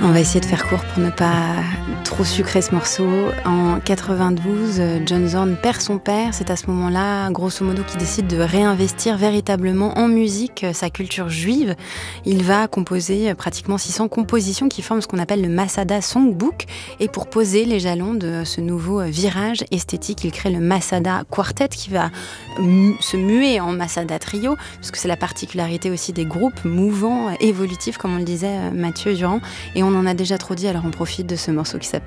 On va essayer de faire court pour ne pas trop sucrer ce morceau. En 92, John Zorn perd son père. C'est à ce moment-là, grosso modo, qu'il décide de réinvestir véritablement en musique sa culture juive. Il va composer pratiquement 600 compositions qui forment ce qu'on appelle le Masada Songbook. Et pour poser les jalons de ce nouveau virage esthétique, il crée le Masada Quartet qui va se muer en Masada Trio, parce que c'est la particularité aussi des groupes mouvants, évolutifs, comme on le disait Mathieu Durand. Et on en a déjà trop dit, alors on profite de ce morceau qui s'appelle